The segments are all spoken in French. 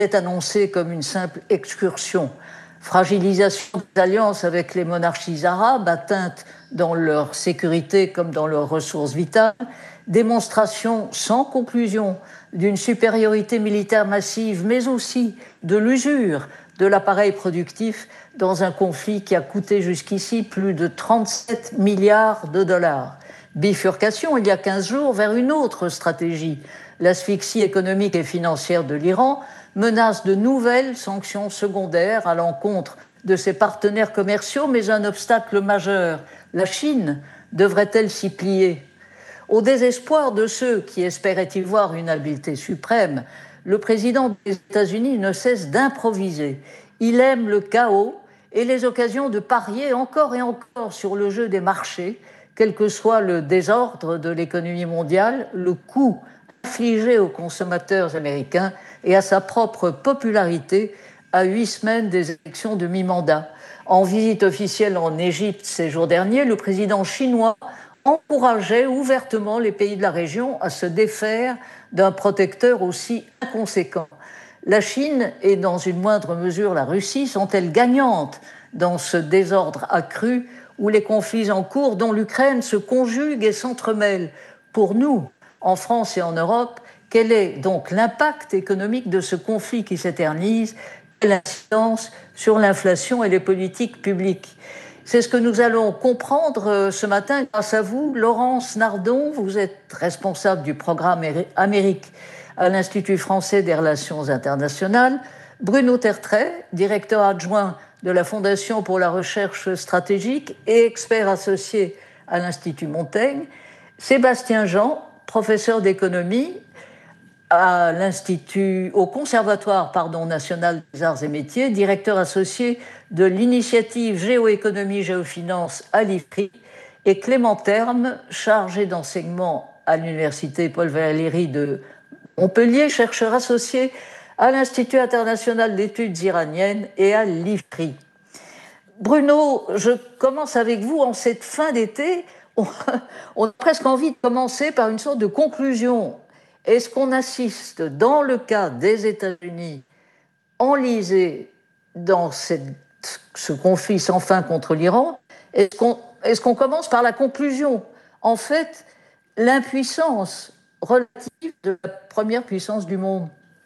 est annoncée comme une simple excursion. Fragilisation des alliances avec les monarchies arabes, atteintes dans leur sécurité comme dans leurs ressources vitales, démonstration sans conclusion d'une supériorité militaire massive, mais aussi de l'usure de l'appareil productif dans un conflit qui a coûté jusqu'ici plus de 37 milliards de dollars. Bifurcation, il y a 15 jours, vers une autre stratégie. L'asphyxie économique et financière de l'Iran menace de nouvelles sanctions secondaires à l'encontre de ses partenaires commerciaux, mais un obstacle majeur. La Chine devrait-elle s'y plier ? Au désespoir de ceux qui espéraient y voir une habileté suprême, le président des États-Unis ne cesse d'improviser. Il aime le chaos et les occasions de parier encore et encore sur le jeu des marchés, quel que soit le désordre de l'économie mondiale, le coût infligé aux consommateurs américains et à sa propre popularité à 8 semaines des élections de mi-mandat. En visite officielle en Égypte ces jours derniers, le président chinois encourageait ouvertement les pays de la région à se défaire d'un protecteur aussi inconséquent. La Chine et dans une moindre mesure la Russie sont-elles gagnantes dans ce désordre accru où les conflits en cours, dont l'Ukraine, se conjuguent et s'entremêlent? Pour nous, en France et en Europe, quel est donc l'impact économique de ce conflit qui s'éternise? Quelle incidence sur l'inflation et les politiques publiques? C'est ce que nous allons comprendre ce matin grâce à vous. Laurence Nardon, vous êtes responsable du programme Amérique à l'Institut français des relations internationales. Bruno Tertrais, directeur adjoint de la Fondation pour la recherche stratégique et expert associé à l'Institut Montaigne. Sébastien Jean, professeur d'économie à au Conservatoire national des arts et métiers, directeur associé de l'initiative Géoéconomie Géofinance à l'IFPRI, et Clément Terme, chargé d'enseignement à l'université Paul Valéry de Montpellier, chercheur associé à l'Institut international d'études iraniennes et à l'IFPRI. Bruno, je commence avec vous. En cette fin d'été, on a presque envie de commencer par une sorte de conclusion. Est-ce qu'on assiste, dans le cas des États-Unis, enlisés dans ce conflit sans fin contre l'Iran, est-ce qu'on commence par la conclusion? En fait, l'impuissance relative de la première puissance du monde.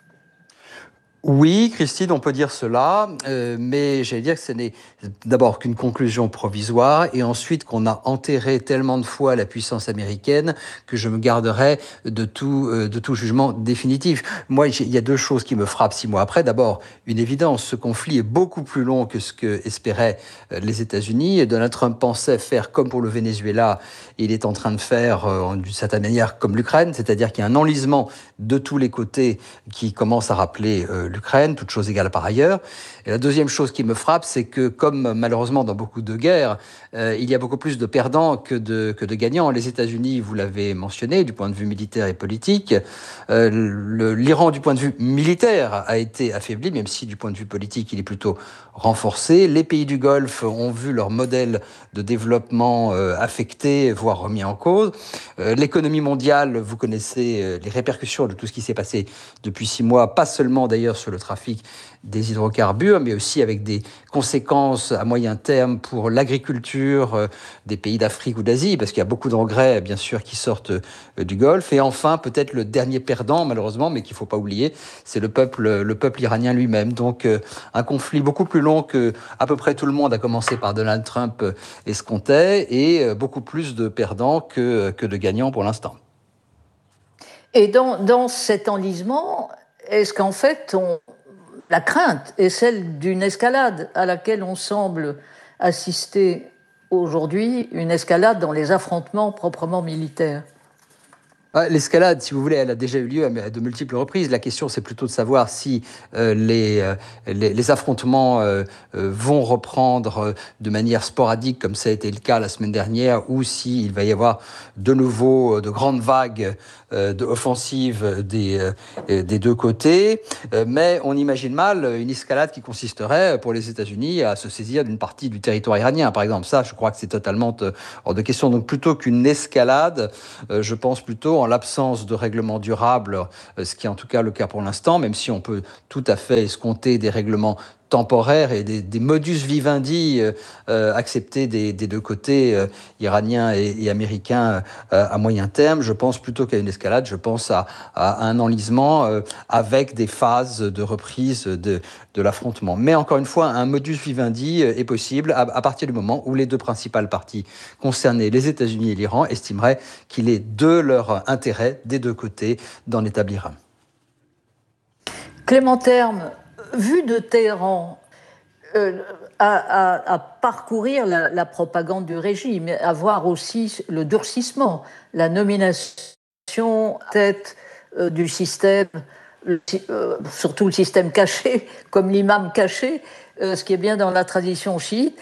Oui, Christine, on peut dire cela, mais j'allais dire que ce n'est d'abord qu'une conclusion provisoire et ensuite qu'on a enterré tellement de fois la puissance américaine que je me garderai de tout jugement définitif. Moi, il y a deux choses qui me frappent 6 mois après. D'abord, une évidence, ce conflit est beaucoup plus long que ce que espéraient les États-Unis. Et Donald Trump pensait faire comme pour le Venezuela, il est en train de faire d'une certaine manière comme l'Ukraine, c'est-à-dire qu'il y a un enlisement de tous les côtés qui commence à rappeler l'Ukraine, toute chose égale par ailleurs. Et la deuxième chose qui me frappe, c'est que comme malheureusement dans beaucoup de guerres, il y a beaucoup plus de perdants que de gagnants. Les États-Unis, vous l'avez mentionné, du point de vue militaire et politique, l'Iran du point de vue militaire a été affaibli, même si du point de vue politique, il est plutôt renforcé. Les pays du Golfe ont vu leur modèle de développement affecté, voire remis en cause. L'économie mondiale, vous connaissez les répercussions de tout ce qui s'est passé depuis 6 mois, pas seulement d'ailleurs sur le trafic des hydrocarbures, mais aussi avec des conséquences à moyen terme pour l'agriculture des pays d'Afrique ou d'Asie, parce qu'il y a beaucoup d'engrais, bien sûr, qui sortent du Golfe. Et enfin, peut-être le dernier perdant, malheureusement, mais qu'il ne faut pas oublier, c'est le peuple iranien lui-même. Donc, un conflit beaucoup plus long que à peu près tout le monde, à commencer par Donald Trump, escomptait, et beaucoup plus de perdants que de gagnants pour l'instant. Et dans cet enlisement, est-ce qu'en fait, la crainte est celle d'une escalade à laquelle on semble assister aujourd'hui, une escalade dans les affrontements proprement militaires? L'escalade, si vous voulez, elle a déjà eu lieu à de multiples reprises. La question, c'est plutôt de savoir si les affrontements vont reprendre de manière sporadique, comme ça a été le cas la semaine dernière, ou s'il va y avoir de nouveau de grandes vagues offensives des deux côtés. Mais on imagine mal une escalade qui consisterait pour les États-Unis à se saisir d'une partie du territoire iranien, par exemple. Ça, je crois que c'est totalement hors de question. Donc, plutôt qu'une escalade, je pense plutôt en l'absence de règlements durables, ce qui est en tout cas le cas pour l'instant, même si on peut tout à fait escompter des règlements temporaires et des modus vivendi acceptés des deux côtés, iraniens et américains, à moyen terme. Je pense plutôt qu'à une escalade, je pense à un enlisement avec des phases de reprise de l'affrontement. Mais encore une fois, un modus vivendi est possible à partir du moment où les deux principales parties concernées, les États-Unis et l'Iran, estimeraient qu'il est de leur intérêt, des deux côtés, d'en établir un. Clément Terme, vu de Téhéran, à parcourir la propagande du régime, à voir aussi le durcissement, la nomination à tête du système, surtout le système caché, comme l'imam caché, ce qui est bien dans la tradition chiite.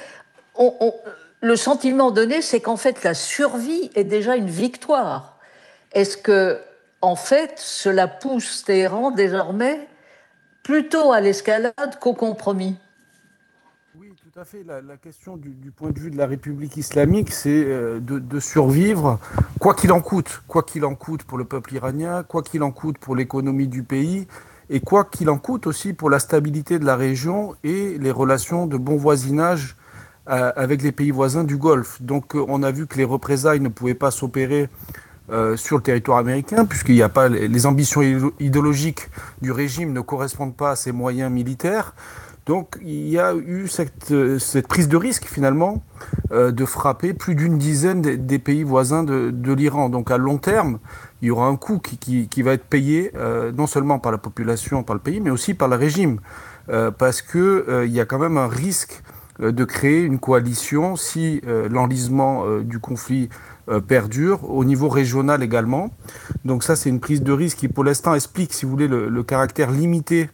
Le sentiment donné, c'est qu'en fait, la survie est déjà une victoire. Est-ce que, en fait, cela pousse Téhéran désormais plutôt à l'escalade qu'au compromis? Oui, tout à fait. La question du point de vue de la République islamique, c'est de survivre, quoi qu'il en coûte pour le peuple iranien, quoi qu'il en coûte pour l'économie du pays, et quoi qu'il en coûte aussi pour la stabilité de la région et les relations de bon voisinage avec les pays voisins du Golfe. Donc on a vu que les représailles ne pouvaient pas s'opérer sur le territoire américain, puisqu'il n'y a pas les ambitions idéologiques du régime ne correspondent pas à ses moyens militaires. Donc il y a eu cette prise de risque finalement de frapper plus d'une dizaine des pays voisins de l'Iran. Donc à long terme, il y aura un coût qui va être payé non seulement par la population, par le pays, mais aussi par le régime. Parce qu'il y a quand même un risque de créer une coalition si l'enlisement du conflit perdure, au niveau régional également. Donc ça, c'est une prise de risque qui, pour l'instant, explique, si vous voulez, le caractère limité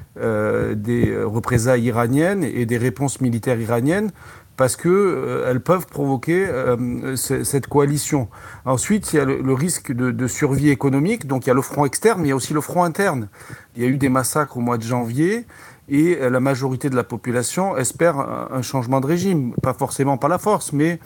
des représailles iraniennes et des réponses militaires iraniennes, parce que elles peuvent provoquer cette coalition. Ensuite, il y a le risque de survie économique. Donc il y a le front externe, mais il y a aussi le front interne. Il y a eu des massacres au mois de janvier. Et la majorité de la population espère un changement de régime, pas forcément par la force, mais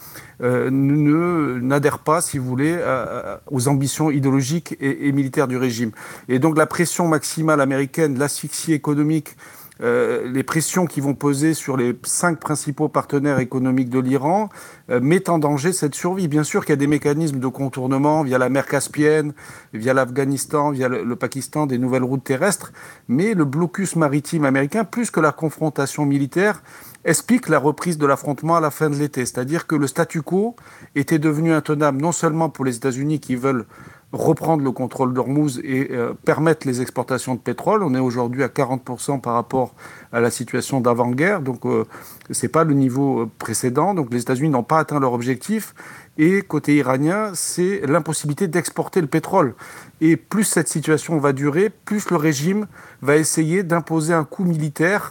n'adhère pas, si vous voulez, aux ambitions idéologiques et militaires du régime. Et donc la pression maximale américaine, l'asphyxie économique, les pressions qui vont peser sur les 5 principaux partenaires économiques de l'Iran mettent en danger cette survie. Bien sûr qu'il y a des mécanismes de contournement via la mer Caspienne, via l'Afghanistan, via le Pakistan, des nouvelles routes terrestres, mais le blocus maritime américain, plus que la confrontation militaire, explique la reprise de l'affrontement à la fin de l'été. C'est-à-dire que le statu quo était devenu intenable non seulement pour les États-Unis qui veulent reprendre le contrôle d'Ormuz et permettre les exportations de pétrole. On est aujourd'hui à 40% par rapport à la situation d'avant-guerre, donc c'est pas le niveau précédent. Donc les États-Unis n'ont pas atteint leur objectif. Et côté iranien, c'est l'impossibilité d'exporter le pétrole. Et plus cette situation va durer, plus le régime va essayer d'imposer un coup militaire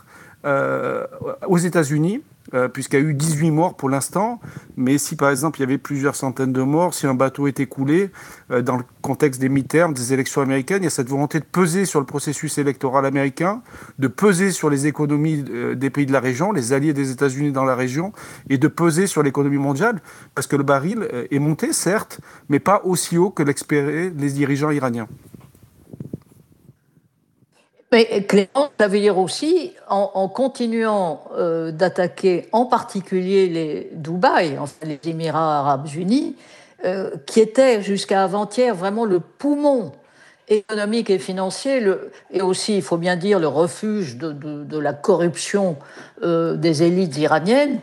aux États-Unis, puisqu'il y a eu 18 morts pour l'instant. Mais si, par exemple, il y avait plusieurs centaines de morts, si un bateau était coulé, dans le contexte des mi-termes, des élections américaines, il y a cette volonté de peser sur le processus électoral américain, de peser sur les économies des pays de la région, les alliés des États-Unis dans la région, et de peser sur l'économie mondiale, parce que le baril est monté, certes, mais pas aussi haut que l'espéraient les dirigeants iraniens. Mais Clément, ça veut dire aussi, en continuant d'attaquer en particulier les Dubaï, enfin les Émirats arabes unis, qui étaient jusqu'à avant-hier vraiment le poumon économique et financier, et aussi, il faut bien dire, le refuge de la corruption des élites iraniennes,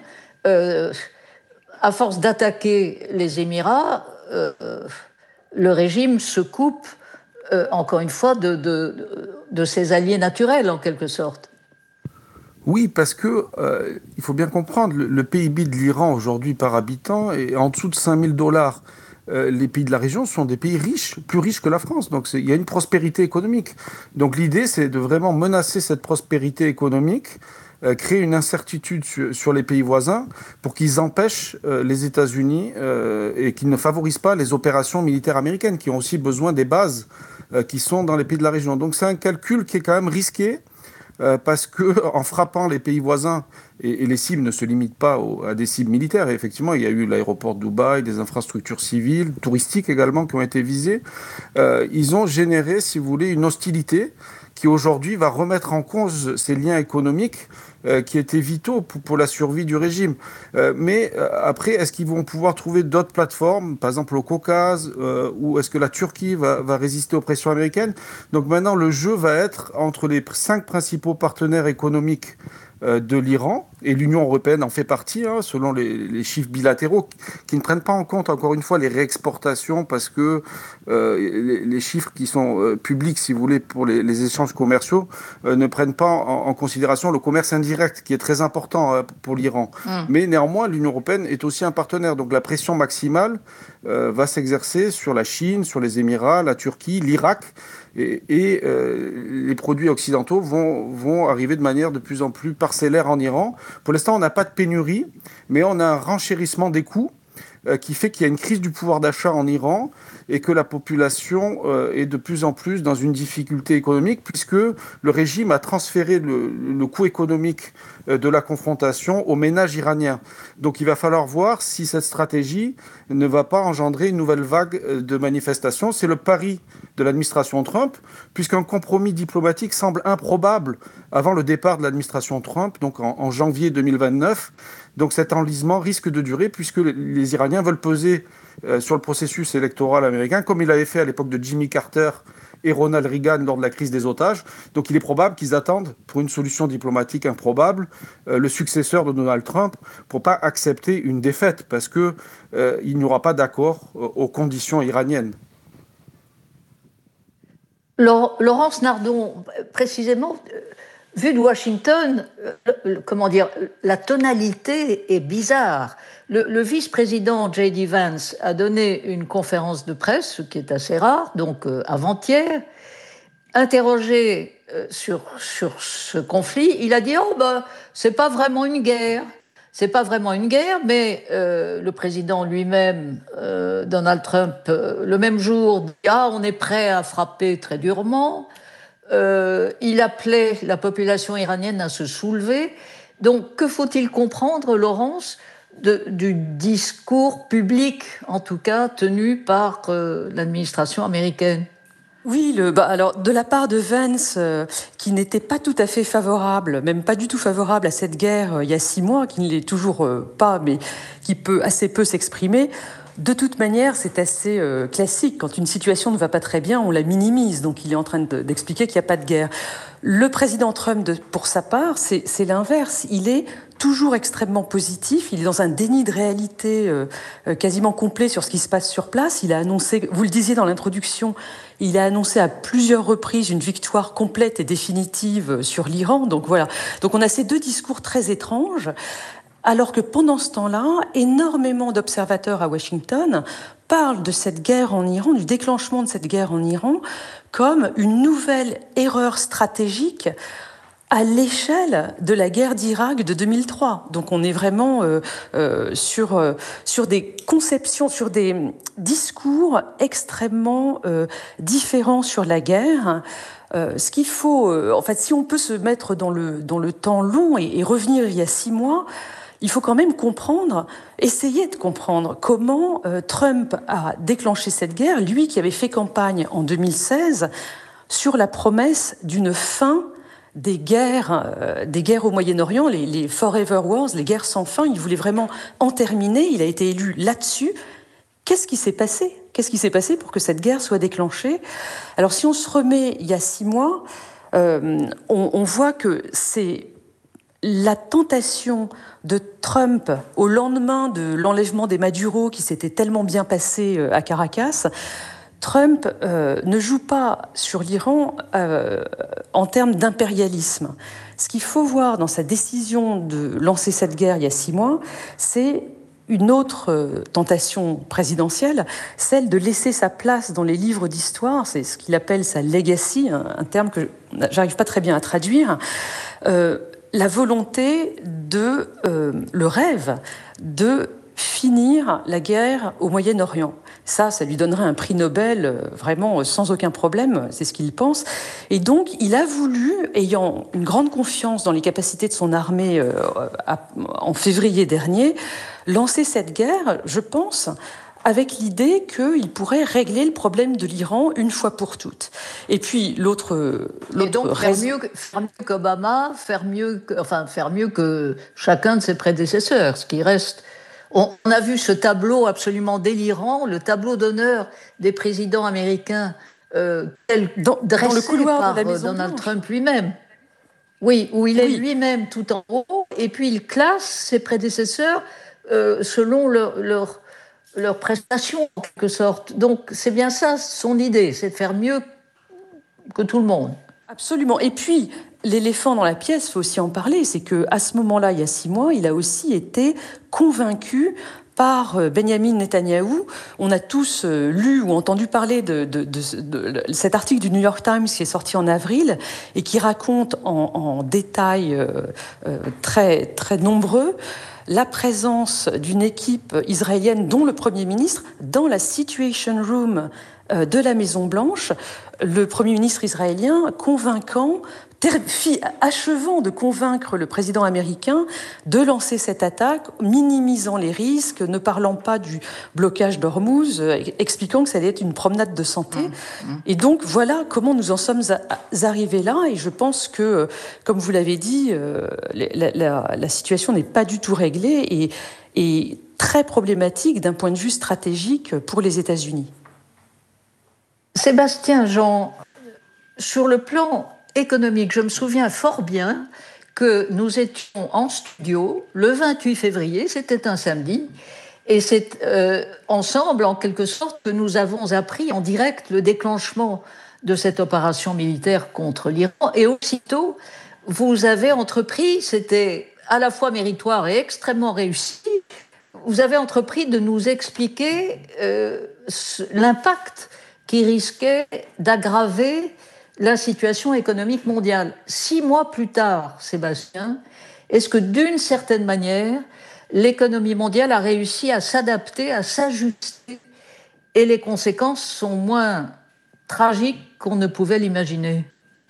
à force d'attaquer les Émirats, le régime se coupe, encore une fois, de ses alliés naturels, en quelque sorte. Oui, parce que il faut bien comprendre, le PIB de l'Iran aujourd'hui par habitant est en dessous de 5 000 $. Les pays de la région sont des pays riches, plus riches que la France. Donc il y a une prospérité économique. Donc l'idée, c'est de vraiment menacer cette prospérité économique, créer une incertitude sur les pays voisins pour qu'ils empêchent les États-Unis et qu'ils ne favorisent pas les opérations militaires américaines qui ont aussi besoin des bases qui sont dans les pays de la région. Donc c'est un calcul qui est quand même risqué parce que en frappant les pays voisins, et les cibles ne se limitent pas à des cibles militaires. Et effectivement, il y a eu l'aéroport de Dubaï, des infrastructures civiles, touristiques également, qui ont été visées. Ils ont généré, si vous voulez, une hostilité qui aujourd'hui va remettre en cause ces liens économiques qui étaient vitaux pour la survie du régime. Mais après, est-ce qu'ils vont pouvoir trouver d'autres plateformes, par exemple au Caucase, ou est-ce que la Turquie va résister aux pressions américaines? Donc maintenant, le jeu va être entre les 5 principaux partenaires économiques de l'Iran, et l'Union européenne en fait partie, hein, selon les chiffres bilatéraux, qui ne prennent pas en compte, encore une fois, les réexportations, parce que les chiffres qui sont publics, si vous voulez, pour les échanges commerciaux, ne prennent pas en considération le commerce indirect, qui est très important pour l'Iran. Mais néanmoins, l'Union européenne est aussi un partenaire, donc la pression maximale va s'exercer sur la Chine, sur les Émirats, la Turquie, l'Irak, et les produits occidentaux vont arriver de manière de plus en plus parcellaire en Iran. Pour l'instant, on n'a pas de pénurie, mais on a un renchérissement des coûts qui fait qu'il y a une crise du pouvoir d'achat en Iran et que la population est de plus en plus dans une difficulté économique, puisque le régime a transféré le coût économique de la confrontation aux ménages iraniens. Donc il va falloir voir si cette stratégie ne va pas engendrer une nouvelle vague de manifestations. C'est le pari de l'administration Trump, puisqu'un compromis diplomatique semble improbable avant le départ de l'administration Trump, donc en janvier 2029. Donc cet enlisement risque de durer, puisque les Iraniens veulent peser sur le processus électoral américain, comme il avait fait à l'époque de Jimmy Carter et Ronald Reagan lors de la crise des otages. Donc il est probable qu'ils attendent, pour une solution diplomatique improbable, le successeur de Donald Trump, pour pas accepter une défaite, parce que il n'y aura pas d'accord aux conditions iraniennes. Laurence Nardon, précisément, vu de Washington, comment dire, la tonalité est bizarre. Le vice-président J.D. Vance a donné une conférence de presse, ce qui est assez rare, donc avant-hier, interrogé sur ce conflit. Il a dit « Oh, c'est pas vraiment une guerre ». C'est pas vraiment une guerre, mais le président lui-même, Donald Trump, le même jour, dit « Ah, on est prêt à frapper très durement ». Il appelait la population iranienne à se soulever. Donc, que faut-il comprendre, Laurence, du discours public, en tout cas, tenu par l'administration américaine? Oui, alors de la part de Vance, qui n'était pas tout à fait favorable, même pas du tout favorable à cette guerre il y a 6 mois, qui ne l'est toujours pas, mais qui peut assez peu s'exprimer. De toute manière, c'est assez classique. Quand une situation ne va pas très bien, on la minimise. Donc il est en train d'expliquer qu'il n'y a pas de guerre. Le président Trump, pour sa part, c'est l'inverse. Il est toujours extrêmement positif. Il est dans un déni de réalité quasiment complet sur ce qui se passe sur place. Il a annoncé, vous le disiez dans l'introduction, il a annoncé à plusieurs reprises une victoire complète et définitive sur l'Iran. Donc voilà. Donc on a ces deux discours très étranges. Alors que pendant ce temps-là, énormément d'observateurs à Washington parlent de cette guerre en Iran, du déclenchement de cette guerre en Iran, comme une nouvelle erreur stratégique à l'échelle de la guerre d'Irak de 2003. Donc on est vraiment sur des conceptions, sur des discours extrêmement différents sur la guerre. Ce qu'il faut, en fait, si on peut se mettre dans le temps long et revenir il y a 6 mois, il faut quand même comprendre, essayer de comprendre comment Trump a déclenché cette guerre, lui qui avait fait campagne en 2016 sur la promesse d'une fin des guerres au Moyen-Orient, les Forever Wars, les guerres sans fin. Il voulait vraiment en terminer. Il a été élu là-dessus. Qu'est-ce qui s'est passé ? Qu'est-ce qui s'est passé pour que cette guerre soit déclenchée ? Alors, si on se remet il y a 6 mois, on voit que c'est la tentation de Trump au lendemain de l'enlèvement des Maduro qui s'était tellement bien passé à Caracas. Trump ne joue pas sur l'Iran en termes d'impérialisme. Ce qu'il faut voir dans sa décision de lancer cette guerre il y a 6 mois, c'est une autre tentation présidentielle, celle de laisser sa place dans les livres d'histoire, c'est ce qu'il appelle sa legacy, un terme que j'arrive pas très bien à traduire, la volonté le rêve de finir la guerre au Moyen-Orient. Ça lui donnerait un prix Nobel vraiment sans aucun problème, c'est ce qu'il pense. Et donc, il a voulu, ayant une grande confiance dans les capacités de son armée en février dernier, lancer cette guerre, je pense, avec l'idée qu'il pourrait régler le problème de l'Iran une fois pour toutes. Et puis l'autre et donc faire mieux qu'Obama, faire mieux que chacun de ses prédécesseurs, ce qui reste. On a vu ce tableau absolument délirant, le tableau d'honneur des présidents américains dressé dans le couloir par de la Maison Donald Blanche. Trump lui-même. Oui, où il est lui-même tout en haut, et puis il classe ses prédécesseurs selon leurs prestations, en quelque sorte. Donc c'est bien ça, son idée, c'est de faire mieux que tout le monde. Absolument. Et puis, l'éléphant dans la pièce, il faut aussi en parler, c'est qu'à ce moment-là, il y a 6 mois, il a aussi été convaincu par Benjamin Netanyahou. On a tous lu ou entendu parler de cet article du New York Times qui est sorti en avril et qui raconte en détails très, très nombreux la présence d'une équipe israélienne, dont le Premier ministre, dans la Situation Room de la Maison-Blanche, le Premier ministre israélien achevant de convaincre le président américain de lancer cette attaque, minimisant les risques, ne parlant pas du blocage d'Ormuz, expliquant que ça allait être une promenade de santé. Et donc voilà comment nous en sommes arrivés là, et je pense que, comme vous l'avez dit, la situation n'est pas du tout réglée et très problématique d'un point de vue stratégique pour les États-Unis. Sébastien Jean, sur le plan économique, je me souviens fort bien que nous étions en studio le 28 février, c'était un samedi, et c'est ensemble, en quelque sorte, que nous avons appris en direct le déclenchement de cette opération militaire contre l'Iran. Et aussitôt, vous avez entrepris, c'était à la fois méritoire et extrêmement réussi, vous avez entrepris de nous expliquer l'impact qui risquait d'aggraver la situation économique mondiale. 6 mois plus tard, Sébastien, est-ce que d'une certaine manière, l'économie mondiale a réussi à s'adapter, à s'ajuster, et les conséquences sont moins tragiques qu'on ne pouvait l'imaginer?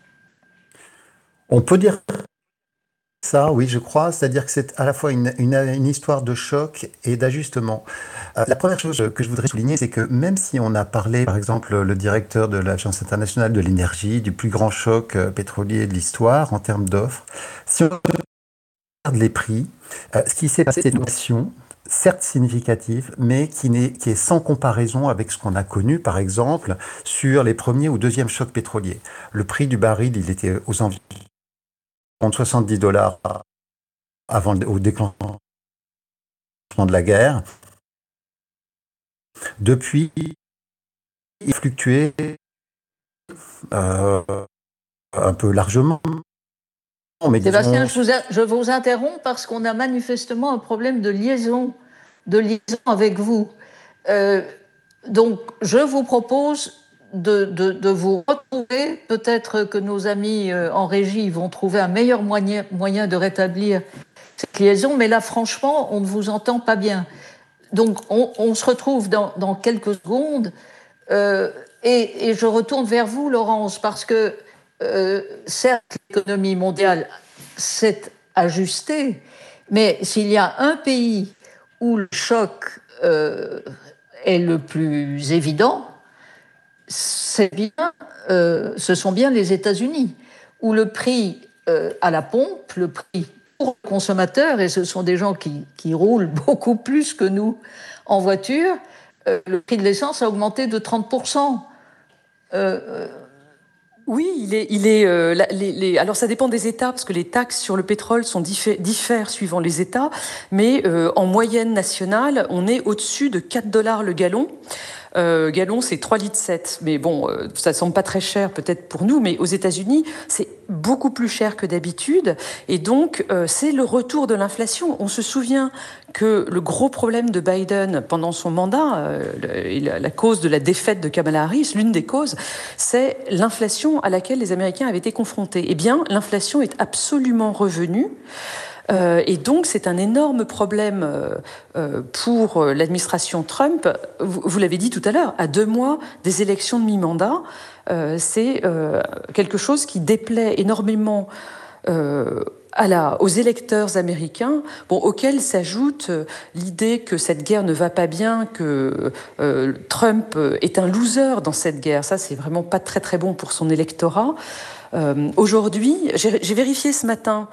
On peut dire ça, oui, je crois. C'est-à-dire que c'est à la fois une histoire de choc et d'ajustement. La première chose que je voudrais souligner, c'est que même si on a parlé, par exemple, le directeur de l'Agence internationale de l'énergie, du plus grand choc pétrolier de l'histoire en termes d'offres, si on regarde les prix, ce qui s'est passé, c'est une augmentation, certes significative, mais qui est sans comparaison avec ce qu'on a connu, par exemple, sur les premiers ou deuxièmes chocs pétroliers. Le prix du baril, il était aux environs de $70 au déclenchement de la guerre. Depuis, il a fluctué un peu largement. Mais Sébastien, je vous interromps parce qu'on a manifestement un problème de liaison avec vous. Donc, je vous propose de vous retrouver. Peut-être que nos amis en régie vont trouver un meilleur moyen de rétablir cette liaison, mais là, franchement, on ne vous entend pas bien. Donc, on se retrouve dans quelques secondes. Et je retourne vers vous, Laurence, parce que certes, l'économie mondiale s'est ajustée, mais s'il y a un pays où le choc est le plus évident, ce sont bien les États-Unis, où le prix à la pompe, le prix pour le consommateur, et ce sont des gens qui roulent beaucoup plus que nous en voiture, le prix de l'essence a augmenté de 30%. Oui, alors ça dépend des États, parce que les taxes sur le pétrole diffèrent suivant les États, mais en moyenne nationale, on est au-dessus de $4 le gallon. Gallon, c'est 3,7 litres. Mais bon, ça semble pas très cher peut-être pour nous, mais aux États-Unis, c'est beaucoup plus cher que d'habitude. Et donc, c'est le retour de l'inflation. On se souvient que le gros problème de Biden pendant son mandat, la cause de la défaite de Kamala Harris, l'une des causes, c'est l'inflation à laquelle les Américains avaient été confrontés. Eh bien, l'inflation est absolument revenue. Et donc, c'est un énorme problème pour l'administration Trump. Vous l'avez dit tout à l'heure, à 2 mois des élections de mi-mandat, c'est quelque chose qui déplaît énormément aux électeurs américains, auxquels s'ajoute l'idée que cette guerre ne va pas bien, que Trump est un loser dans cette guerre. Ça, c'est vraiment pas très très bon pour son électorat. Aujourd'hui, j'ai vérifié ce matin